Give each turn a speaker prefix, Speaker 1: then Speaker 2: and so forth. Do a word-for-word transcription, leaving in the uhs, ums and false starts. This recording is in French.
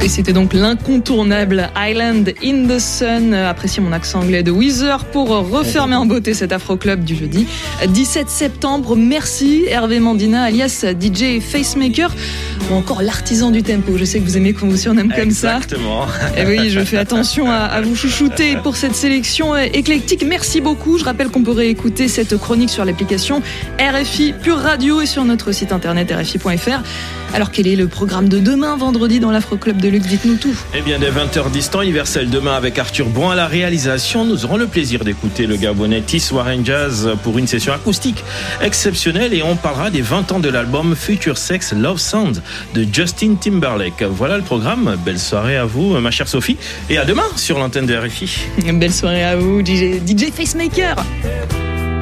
Speaker 1: Et c'était donc l'incontournable Island in the Sun. Appréciez mon accent anglais de Weezer pour refermer en beauté cet Afro-Club du jeudi dix-sept septembre. Merci Hervé Mandina alias D J Facemaker ou encore l'artisan du tempo. Je sais que vous aimez qu'on vous surnomme comme ça.
Speaker 2: Exactement.
Speaker 1: Et oui, je fais attention à, à vous chouchouter pour cette sélection éclectique. Merci beaucoup. Je rappelle qu'on peut réécouter cette chronique sur l'application R F I Pure Radio et sur notre site internet r f i point f r. Alors quel est le programme de demain vendredi dans l'Afro-Club de Luxe? Dites-nous tout.
Speaker 2: Eh bien, dès vingt heures dix temps universel demain avec Arthur Bon à la réalisation, nous aurons le plaisir d'écouter le Gabonais Tis Warren Jazz pour une session acoustique exceptionnelle et on parlera des vingt ans de l'album Future Sex Love Sound de Justin Timberlake. Voilà le programme. Belle soirée à vous, ma chère Sophie, et à demain sur l'antenne de R F I.
Speaker 1: Belle soirée à vous, D J, D J Facemaker.